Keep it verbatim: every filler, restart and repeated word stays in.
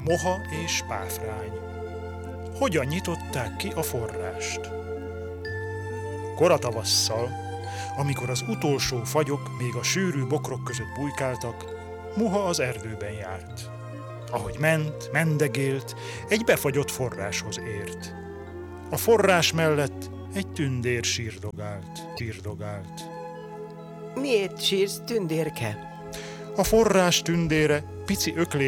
Moha és páfrány. Hogyan nyitották ki a forrást? Koratavasszal, amikor az utolsó fagyok még a sűrű bokrok között bujkáltak, Moha az erdőben járt. Ahogy ment, mendegélt, egy befagyott forráshoz ért. A forrás mellett egy tündér sírdogált, sírdogált. Miért sírsz, tündérke? A forrás tündére pici öklé